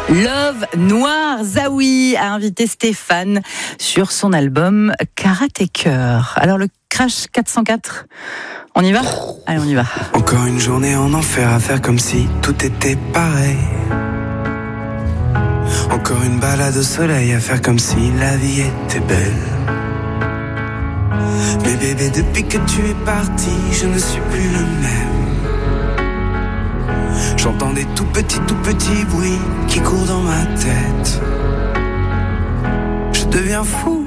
Love Noir. Zawi a invité Stéphane sur son album Karaté Cœur. Alors le Crash 404, on y va ? Allez, on y va. Encore une journée en enfer à faire comme si tout était pareil. Encore une balade au soleil à faire comme si la vie était belle. Mais bébé, depuis que tu es parti, je ne suis plus le même. J'entends des tout petits bruits qui courent dans ma tête. Je deviens fou,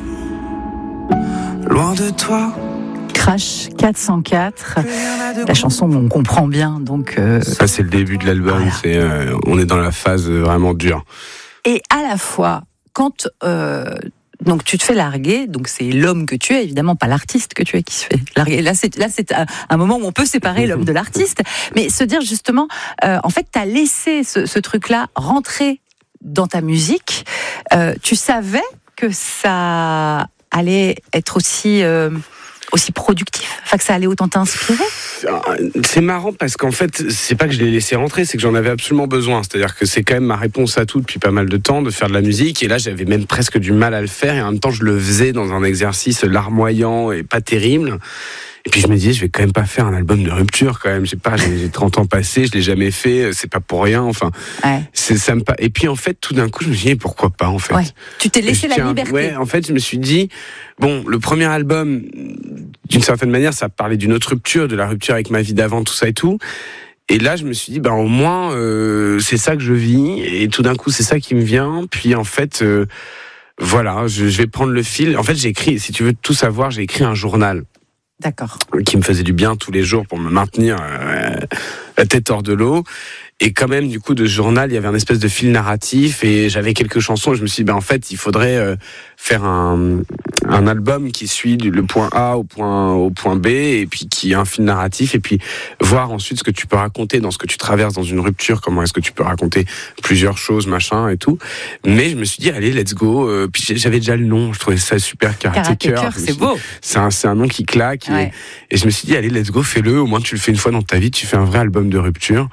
loin de toi. Crash 404, la chanson on comprend bien. Donc ça c'est le début de l'album, voilà. On est dans la phase vraiment dure. Et à la fois, quand donc tu te fais larguer, donc c'est l'homme que tu es, évidemment pas l'artiste que tu es qui se fait larguer. Là c'est un moment où on peut séparer l'homme de l'artiste, mais se dire justement, en fait t'as laissé ce truc-là rentrer dans ta musique. Tu savais que ça allait être aussi productif, enfin que ça allait autant t'inspirer. C'est marrant parce qu'en fait, c'est pas que je l'ai laissé rentrer, c'est que j'en avais absolument besoin. C'est-à-dire que c'est quand même ma réponse à tout depuis pas mal de temps, de faire de la musique. Et là, j'avais même presque du mal à le faire. Et en même temps, je le faisais dans un exercice larmoyant et pas terrible. Et puis je me disais, je vais quand même pas faire un album de rupture quand même. J'ai 30 ans passés, je l'ai jamais fait. C'est pas pour rien. Enfin, ouais. Et puis en fait, tout d'un coup, je me suis dit, pourquoi pas en fait. Ouais. Tu t'es laissé la liberté. Ouais, en fait, je me suis dit, bon, le premier album, d'une certaine manière, ça parlait d'une autre rupture, de la rupture avec ma vie d'avant, tout ça et tout. Et là, je me suis dit, au moins, c'est ça que je vis. Et tout d'un coup, c'est ça qui me vient. Puis en fait, voilà, je vais prendre le fil. En fait, j'ai écrit, si tu veux tout savoir, j'ai écrit un journal. D'accord. Qui me faisait du bien tous les jours pour me maintenir la tête hors de l'eau. Et quand même, du coup, de ce journal, il y avait un espèce de fil narratif et j'avais quelques chansons et je me suis dit, en fait, il faudrait faire un album qui suit le point A au point B et puis qui a un fil narratif et puis voir ensuite ce que tu peux raconter dans ce que tu traverses dans une rupture, comment est-ce que tu peux raconter plusieurs choses, machin et tout. Mais je me suis dit, allez, let's go. Puis j'avais déjà le nom, je trouvais ça super, Karaté Cœur. C'est beau. C'est un nom qui claque. Ouais. Et je me suis dit, allez, let's go, fais-le. Au moins, tu le fais une fois dans ta vie, tu fais un vrai album de rupture.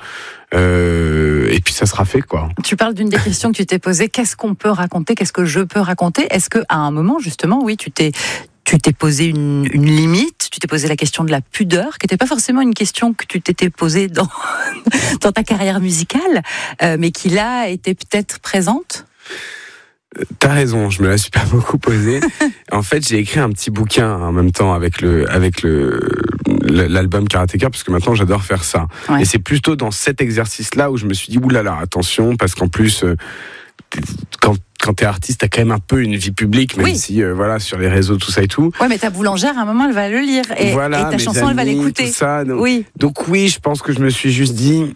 Et puis ça sera fait, quoi. Tu parles d'une des questions que tu t'es posée. Qu'est-ce qu'on peut raconter ? Qu'est-ce que je peux raconter ? Est-ce qu'à un moment, justement, oui, tu t'es posé une limite, tu t'es posé la question de la pudeur, qui n'était pas forcément une question que tu t'étais posée dans ta carrière musicale, mais qui là était peut-être présente ? T'as raison, je me la suis pas beaucoup posée. En fait, j'ai écrit un petit bouquin en même temps avec l'album Karaté Cœur, parce que maintenant j'adore faire ça. Ouais. Et c'est plutôt dans cet exercice-là où je me suis dit, oulala, attention, parce qu'en plus, quand t'es artiste, t'as quand même un peu une vie publique, même si, voilà, sur les réseaux, tout ça et tout. Ouais, mais ta boulangère, à un moment, elle va le lire. Et ta chanson, elle va l'écouter. Tout ça, donc, oui. Donc oui, je pense que je me suis juste dit,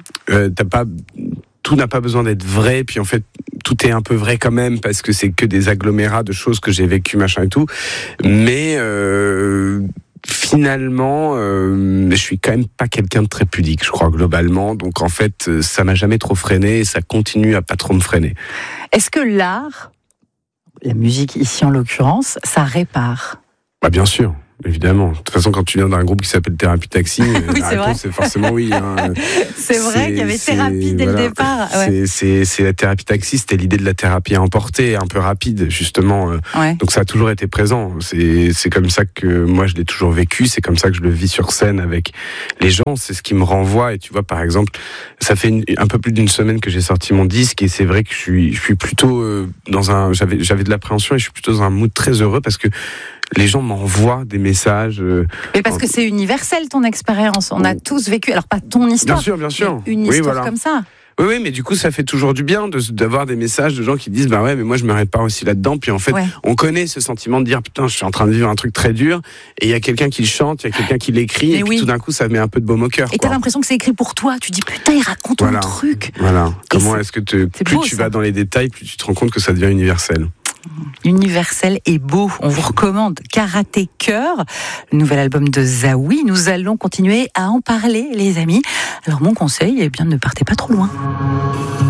tout n'a pas besoin d'être vrai, puis en fait, tout est un peu vrai quand même, parce que c'est que des agglomérats de choses que j'ai vécues, machin et tout. Mais finalement, je suis quand même pas quelqu'un de très pudique, je crois, globalement. Donc en fait, ça m'a jamais trop freiné et ça continue à pas trop me freiner. Est-ce que l'art, la musique ici en l'occurrence, ça répare ? Bien sûr. Évidemment. De toute façon, quand tu viens d'un groupe qui s'appelle Thérapie Taxi, oui, la réponse c'est forcément oui. Hein. C'est vrai qu'il y avait thérapie dès le départ. Ouais. C'est la Thérapie Taxi, c'était l'idée de la thérapie à emporter, un peu rapide, justement. Ouais. Donc ça a toujours été présent. C'est comme ça que moi je l'ai toujours vécu, c'est comme ça que je le vis sur scène avec les gens, c'est ce qui me renvoie. Et tu vois, par exemple, ça fait un peu plus d'une semaine que j'ai sorti mon disque et c'est vrai que je suis plutôt j'avais de l'appréhension et je suis plutôt dans un mood très heureux parce que les gens m'envoient des messages. Mais parce que c'est universel ton expérience. On a tous vécu, alors pas ton histoire. Bien sûr. Une histoire comme ça. Oui, mais du coup, ça fait toujours du bien d'avoir des messages de gens qui disent, mais moi, je me répare aussi là-dedans. Puis en fait, on connaît ce sentiment de dire, putain, je suis en train de vivre un truc très dur. Et il y a quelqu'un qui le chante, il y a quelqu'un qui l'écrit. Et puis tout d'un coup, ça met un peu de baume au cœur. Et t'as l'impression que c'est écrit pour toi. Tu dis, putain, il raconte un truc. Voilà. Comment est-ce que plus tu vas dans les détails, plus tu te rends compte que ça devient universel. Universel et beau, on vous recommande Karaté Cœur, le nouvel album de Zawi. Nous allons continuer à en parler, les amis. Alors mon conseil, ne partez pas trop loin.